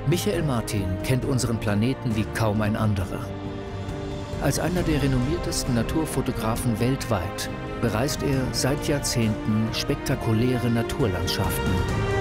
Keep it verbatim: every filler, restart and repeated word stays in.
Michael Martin kennt unseren Planeten wie kaum ein anderer. Als einer der renommiertesten Naturfotografen weltweit bereist er seit Jahrzehnten spektakuläre Naturlandschaften.